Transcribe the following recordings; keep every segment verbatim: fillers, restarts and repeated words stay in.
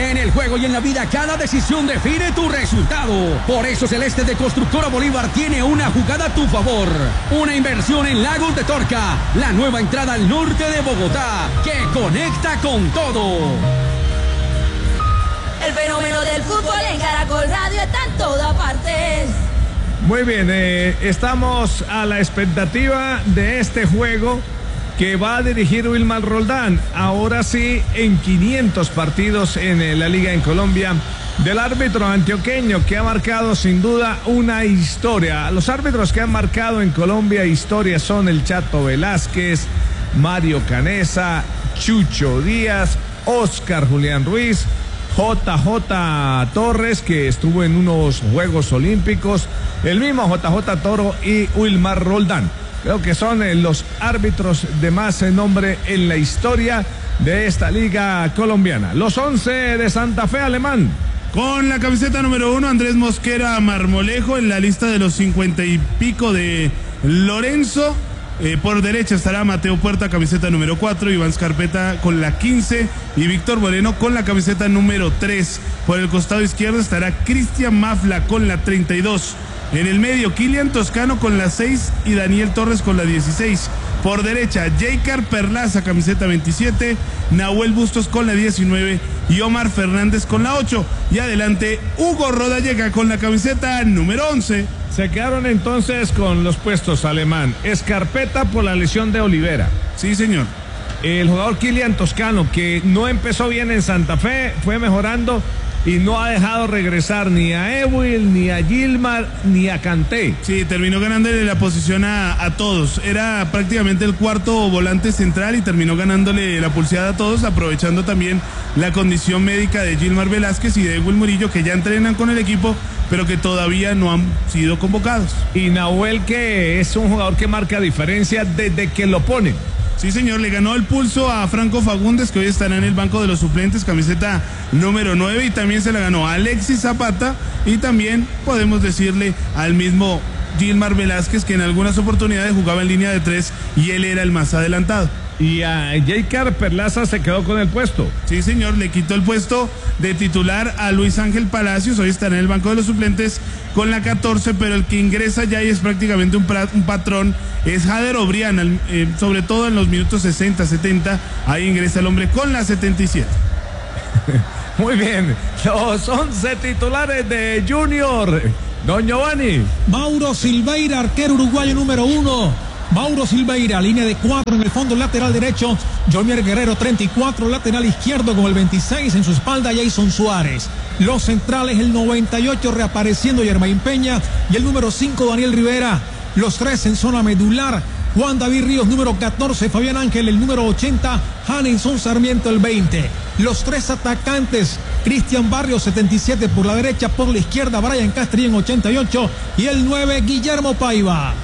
En el juego y en la vida, cada decisión define tu resultado. Por eso Celeste de Constructora Bolívar tiene una jugada a tu favor. Una inversión en Lagos de Torca, la nueva entrada al norte de Bogotá, que conecta con todo. El fenómeno del fútbol en Caracol Radio está en todas partes. Muy bien, eh, estamos a la expectativa de este juego que va a dirigir Wilmar Roldán, ahora sí en quinientos partidos en eh, la Liga en Colombia, del árbitro antioqueño que ha marcado sin duda una historia. Los árbitros que han marcado en Colombia historia son el Chato Velázquez, Mario Canesa, Chucho Díaz, Oscar Julián Ruiz, J J Torres, que estuvo en unos Juegos Olímpicos, el mismo J J Toro y Wilmar Roldán. Creo que son eh, los árbitros de más eh, nombre en la historia de esta liga colombiana. Los once de Santa Fe, Alemán. Con la camiseta número uno, Andrés Mosquera Marmolejo, en la lista de los cincuenta y pico de Lorenzo. Eh, por derecha estará Mateo Puerta, camiseta número cuatro, Iván Scarpeta con la quince y Víctor Moreno con la camiseta número tres. Por el costado izquierdo estará Cristian Mafla con la treinta y dos. En el medio, Kilian Toscano con la seis y Daniel Torres con la dieciséis. Por derecha, Jaycar Perlaza, camiseta veintisiete, Nahuel Bustos con la diecinueve y Omar Fernández con la ocho. Y adelante, Hugo Rodallega con la camiseta número once. Se quedaron entonces con los puestos, Alemán. Escarpeta por la lesión de Olivera. Sí, señor. El jugador Kilian Toscano, que no empezó bien en Santa Fe, fue mejorando y no ha dejado regresar ni a Ewil, ni a Gilmar, ni a Kanté. Sí, terminó ganándole la posición a, a todos. Era prácticamente el cuarto volante central y terminó ganándole la pulseada a todos, aprovechando también la condición médica de Gilmar Velázquez y de Ewil Murillo, que ya entrenan con el equipo, pero que todavía no han sido convocados. Y Nahuel, que es un jugador que marca diferencia desde que lo ponen. Sí, señor, le ganó el pulso a Franco Fagundes, que hoy estará en el banco de los suplentes, camiseta número nueve, y también se la ganó a Alexis Zapata, y también podemos decirle al mismo Gilmar Velázquez, que en algunas oportunidades jugaba en línea de tres y él era el más adelantado. Y a Jaycar Perlaza se quedó con el puesto. Sí, señor, le quitó el puesto de titular a Luis Ángel Palacios, hoy estará en el banco de los suplentes con la catorce, pero el que ingresa ya y es prácticamente un, pra, un patrón, es Jader Obrián, eh, sobre todo en los minutos sesenta, setenta, ahí ingresa el hombre con la setenta y siete. Muy bien, los once titulares de Junior, don Giovanni. Mauro Silveira, arquero uruguayo número uno. Mauro Silveira, línea de cuatro en el fondo lateral derecho. Jomier Guerrero, treinta y cuatro, lateral izquierdo con el veintiséis en su espalda, Jason Suárez. Los centrales, el noventa y ocho reapareciendo Yermain Peña y el número cinco Daniel Rivera. Los tres en zona medular, Juan David Ríos, número catorce, Fabián Ángel, el número ochenta, Hanenson Sarmiento, el veinte. Los tres atacantes, Cristian Barrios, setenta y siete por la derecha, por la izquierda Brian Castrillón, ochenta y ocho, y el nueve Guillermo Paiva.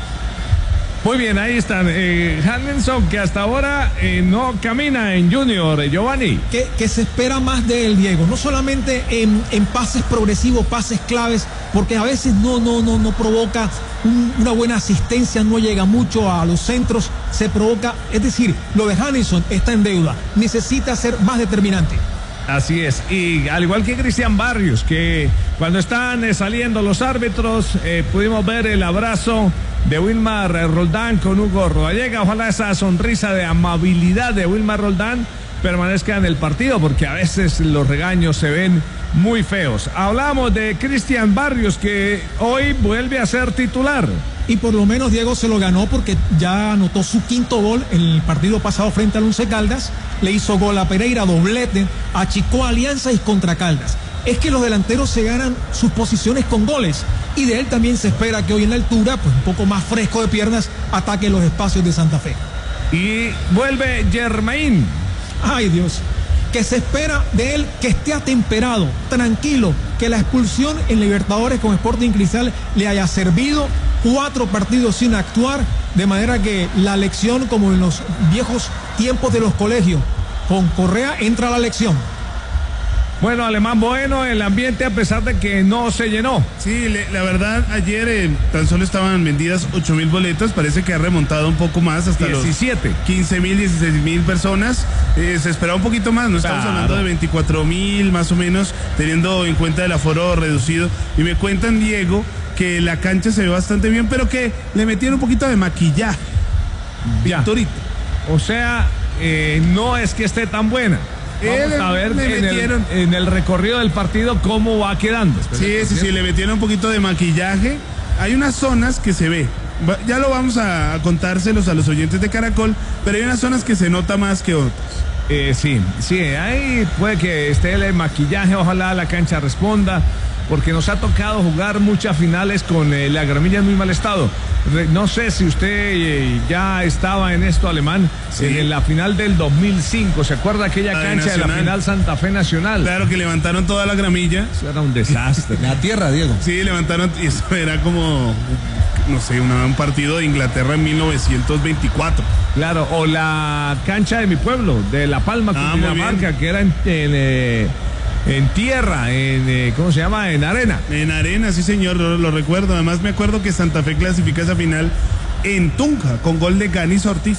Muy bien, ahí están. Eh, Hanenson, que hasta ahora eh, no camina en Junior, eh, Giovanni. Que, que se espera más de él, Diego. No solamente en, en pases progresivos, pases claves, porque a veces no, no, no, no provoca un, una buena asistencia, no llega mucho a los centros, se provoca. Es decir, lo de Hanenson está en deuda. Necesita ser más determinante. Así es, y al igual que Cristian Barrios, que cuando están eh, saliendo los árbitros, eh, pudimos ver el abrazo de Wilmar Roldán con Hugo Rodallega. Ojalá esa sonrisa de amabilidad de Wilmar Roldán permanezca en el partido, porque a veces los regaños se ven muy feos. Hablamos de Cristian Barrios, que hoy vuelve a ser titular. Y por lo menos Diego se lo ganó, porque ya anotó su quinto gol en el partido pasado frente al Once Caldas. Le hizo gol a Pereira, doblete, achicó Alianza y contra Caldas. Es que los delanteros se ganan sus posiciones con goles, y de él también se espera que hoy en la altura, pues un poco más fresco de piernas, ataque los espacios de Santa Fe. Y vuelve Yermain. Ay, Dios, que se espera de él que esté atemperado, tranquilo, que la expulsión en Libertadores con Sporting Cristal le haya servido. Cuatro partidos sin actuar, de manera que la lección, como en los viejos tiempos de los colegios, con Correa entra la lección. Bueno, Alemán, bueno, el ambiente a pesar de que no se llenó. Sí, le, la verdad, ayer eh, tan solo estaban vendidas ocho mil boletas, parece que ha remontado un poco más hasta diecisiete. los quince mil, dieciséis mil personas. Eh, se esperaba un poquito más, no estamos Claro. hablando de veinticuatro mil más o menos, teniendo en cuenta el aforo reducido. Y me cuentan, Diego, que la cancha se ve bastante bien, pero que le metieron un poquito de maquillaje. Ya. Pinturita. O sea, eh, no es que esté tan buena. Vamos Eh, a ver le en el, metieron. en el recorrido del partido cómo va quedando. Sí, sí, sí, le metieron un poquito de maquillaje. Hay unas zonas que se ve. Va- Ya lo vamos a, a contárselos a los oyentes de Caracol, pero hay unas zonas que se nota más que otras. Eh, sí, sí, ahí puede que esté el maquillaje, ojalá la cancha responda, porque nos ha tocado jugar muchas finales con eh, la gramilla en muy mal estado. Re- No sé si usted eh, ya estaba en esto, Alemán, Sí. en la final del dos mil cinco, ¿se acuerda aquella La de cancha de la Nacional. final Santa Fe Nacional? Claro que levantaron toda la gramilla. Eso era un desastre. La tierra, Diego. Sí, levantaron, y eso era como, no sé, una- un partido de Inglaterra en mil novecientos veinticuatro. Claro, o la cancha de mi pueblo, de La Palma, Ah, muy Cundinamarca, que era en, en, eh, en tierra, en, eh, ¿cómo se llama? En arena. En arena, sí señor, lo, lo recuerdo. Además me acuerdo que Santa Fe clasifica esa final en Tunja, con gol de Ganis Ortiz.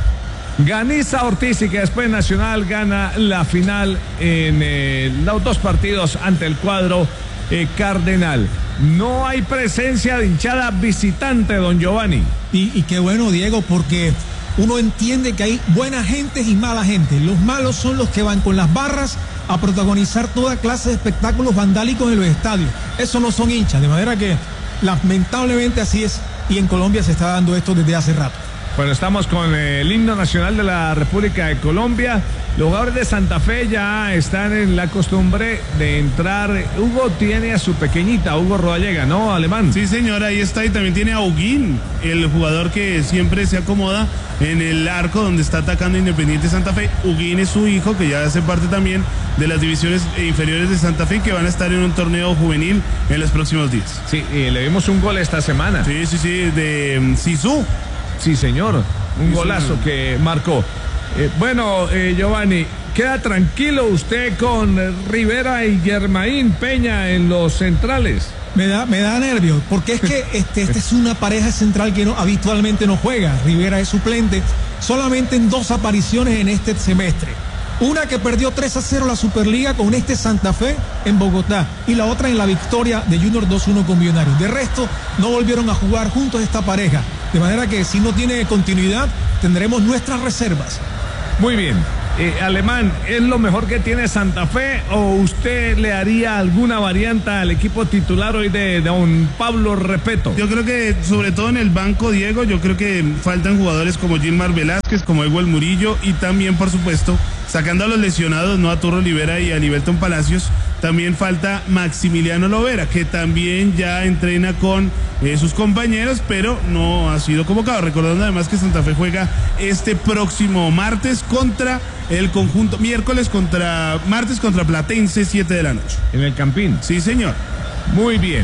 Ganiza Ortiz, y que después Nacional gana la final en eh, los dos partidos ante el cuadro eh, cardenal. No hay presencia de hinchada visitante, don Giovanni. Y, y qué bueno, Diego, porque uno entiende que hay buena gente y mala gente. Los malos son los que van con las barras a protagonizar toda clase de espectáculos vandálicos en los estadios. Esos no son hinchas, de manera que lamentablemente así es, y en Colombia se está dando esto desde hace rato. Bueno, estamos con eh, el himno nacional de la República de Colombia. Los jugadores de Santa Fe ya están en la costumbre de entrar. Hugo tiene a su pequeñita, Hugo Rodallega, ¿no, Alemán? Sí señor, ahí está, y también tiene a Huguín, el jugador que siempre se acomoda en el arco donde está atacando Independiente Santa Fe. Huguín es su hijo, que ya hace parte también de las divisiones inferiores de Santa Fe, que van a estar en un torneo juvenil en los próximos días. Sí, y le dimos un gol esta semana. Sí, sí, sí, de mm, Sisu. Sí, señor. Un Sí, golazo señor. que marcó. Eh, bueno, eh, Giovanni, queda tranquilo usted con eh, Rivera y Germain Peña en los centrales. Me da, me da nervios, porque es que este, esta es una pareja central que no, habitualmente no juega. Rivera es suplente solamente en dos apariciones en este semestre. Una que perdió tres a cero la Superliga con este Santa Fe en Bogotá, y la otra en la victoria de Junior dos uno con Millonarios. De resto, no volvieron a jugar juntos esta pareja. De manera que si no tiene continuidad, tendremos nuestras reservas. Muy bien. Eh, Alemán, ¿es lo mejor que tiene Santa Fe o usted le haría alguna variante al equipo titular hoy de, de don Pablo Repeto? Yo creo que sobre todo en el banco, Diego, yo creo que faltan jugadores como Gilmar Velázquez, como Ewell Murillo, y también, por supuesto, sacando a los lesionados, no a Turro Olivera y a Liberton Palacios, también falta Maximiliano Lovera, que también ya entrena con eh, sus compañeros, pero no ha sido convocado. Recordando además que Santa Fe juega este próximo martes contra el conjunto, miércoles contra, martes contra Platense, siete de la noche. En el Campín. Sí, señor. Muy bien.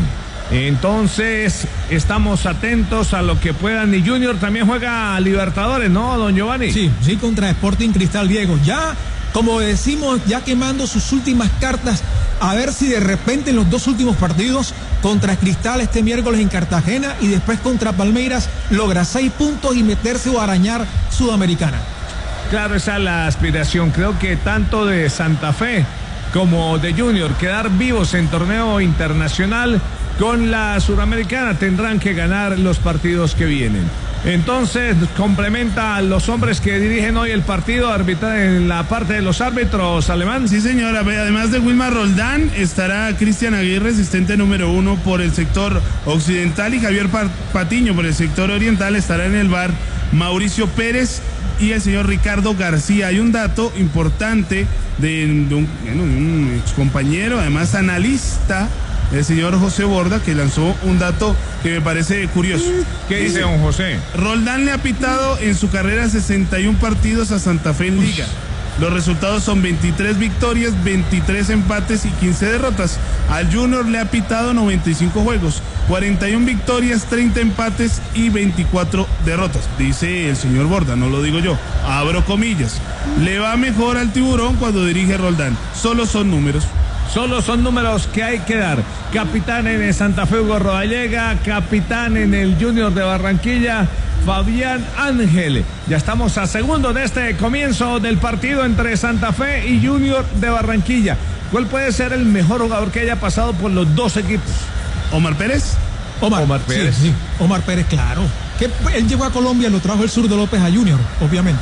Entonces, estamos atentos a lo que puedan. Y Junior también juega a Libertadores, ¿no, don Giovanni? Sí, sí, contra Sporting Cristal, Diego. Ya, como decimos, ya quemando sus últimas cartas, a ver si de repente en los dos últimos partidos, contra Cristal este miércoles en Cartagena y después contra Palmeiras, logra seis puntos y meterse o arañar Sudamericana. Claro, esa es la aspiración. Creo que tanto de Santa Fe como de Junior, quedar vivos en torneo internacional con la Suramericana, tendrán que ganar los partidos que vienen. Entonces, complementa a los hombres que dirigen hoy el partido, arbitra en la parte de los árbitros, Alemán. Sí, señora. Además de Wilmar Roldán, estará Cristian Aguirre, asistente número uno por el sector occidental, y Javier Patiño por el sector oriental. Estará en el bar Mauricio Pérez y el señor Ricardo García. Hay un dato importante de, de un, bueno, un ex compañero, además analista, el señor José Borda, que lanzó un dato que me parece curioso. ¿Qué dice don José? Roldán le ha pitado en su carrera sesenta y un partidos a Santa Fe en Liga. Los resultados son veintitrés victorias, veintitrés empates y quince derrotas. Al Junior le ha pitado noventa y cinco juegos, cuarenta y una victorias, treinta empates y veinticuatro derrotas. Dice el señor Borda, no lo digo yo, abro comillas. Le va mejor al Tiburón cuando dirige Roldán. Solo son números. Solo son números que hay que dar. Capitán en el Santa Fe, Hugo Rodallega. Capitán en el Junior de Barranquilla, Fabián Ángel. Ya estamos a segundo de este comienzo del partido entre Santa Fe y Junior de Barranquilla. ¿Cuál puede ser el mejor jugador que haya pasado por los dos equipos? ¿Omar Pérez? Omar, Omar Pérez. Sí, sí. Omar Pérez, claro. Que él llegó a Colombia, lo trajo el Zurdo López a Junior, obviamente.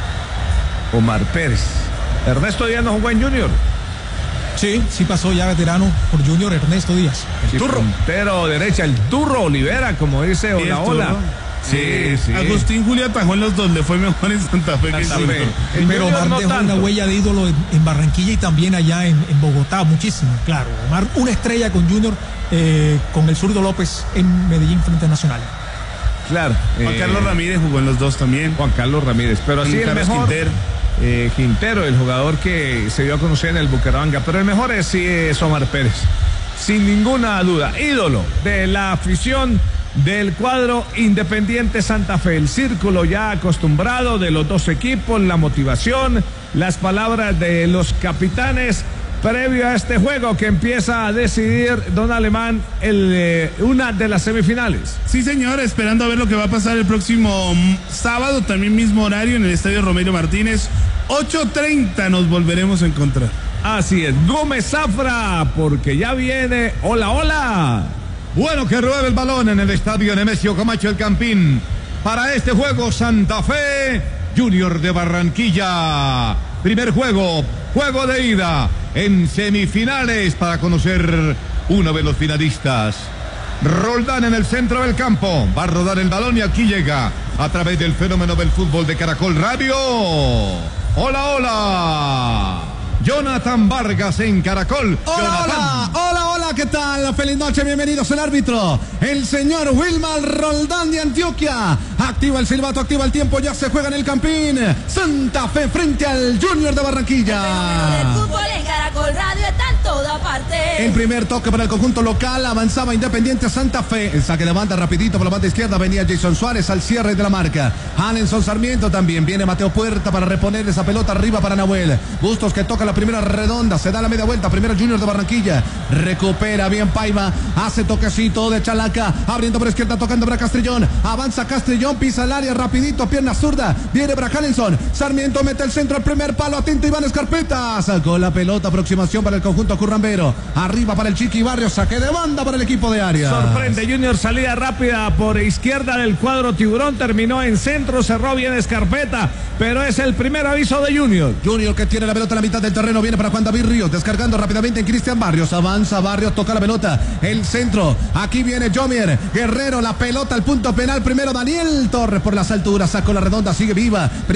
Omar Pérez. Ernesto Díaz no jugó en Junior. Sí, sí pasó ya veterano por Junior, Ernesto Díaz. El turro. Puntero derecha, el turro Olivera, como dice Hola Hola. Sí, sí. Agustín Julio atajó en los dos, le fue mejor en Santa Fe que en Santa Fe. Junior. Pero Omar no dejó tanto. una huella de ídolo en, en Barranquilla y también allá en, en Bogotá, muchísimo, claro. Omar, una estrella con Junior, eh, con el Zurdo López en Medellín frente a Nacional. Claro. Juan eh, Carlos Ramírez jugó en los dos también. Juan Carlos Ramírez. Pero así el Carlos mejor. Quintero. Eh, Quintero, el jugador que se dio a conocer en el Bucaramanga. Pero el mejor es, sí, es Omar Pérez. Sin ninguna duda. Ídolo de la afición del cuadro Independiente Santa Fe. El círculo ya acostumbrado de los dos equipos, la motivación, las palabras de los capitanes previo a este juego que empieza a decidir Don Alemán el, eh, una de las semifinales. Sí, señor, esperando a ver lo que va a pasar el próximo mm, sábado, también mismo horario en el Estadio Romero Martínez. ocho treinta nos volveremos a encontrar. Así es, Gómez Zafra, porque ya viene. Hola, hola. Bueno, que ruede el balón en el estadio Nemesio Camacho El Campín. Para este juego, Santa Fe, Junior de Barranquilla. Primer juego, juego de ida en semifinales para conocer uno de los finalistas. Roldán en el centro del campo. Va a rodar el balón y aquí llega a través del fenómeno del fútbol de Caracol Radio. Hola, hola. Jonathan Vargas en Caracol. Hola, Jonathan. hola, hola, hola, ¿qué tal? Feliz noche, bienvenidos el árbitro, el señor Wilmar Roldán de Antioquia. Activa el silbato, activa el tiempo, ya se juega en el Campín. Santa Fe frente al Junior de Barranquilla. El fenómeno del fútbol en Caracol Radio está en toda parte. El primer toque para el conjunto local, avanzaba Independiente Santa Fe. El saque de banda rapidito por la banda izquierda, venía Jason Suárez al cierre de la marca. Alenson Sarmiento también, viene Mateo Puerta para reponer esa pelota arriba para Nahuel. Bustos que toca la primera redonda, se da la media vuelta, primero Junior de Barranquilla. Recupera bien Paiva, hace toquecito de Chalaca, abriendo por izquierda, tocando para Castrillón. Avanza Castrillón, pisa el área rapidito, pierna zurda, viene Bracalenson. Sarmiento mete el centro al primer palo, atento Iván Escarpeta. Sacó la pelota, aproximación para el conjunto currambero. Arriba para el Chiqui Barrios, saque de banda para el equipo de área. Sorprende Junior, salida rápida por izquierda del cuadro Tiburón, terminó en centro, cerró bien Escarpeta, pero es el primer aviso de Junior. Junior que tiene la pelota en la mitad del terreno, viene para Juan David Ríos, descargando rápidamente en Cristian Barrios, avanza Barrios, toca la pelota, el centro, aquí viene Jomier, Guerrero, la pelota al punto penal, primero Daniel Torres por las alturas, sacó la redonda, sigue viva.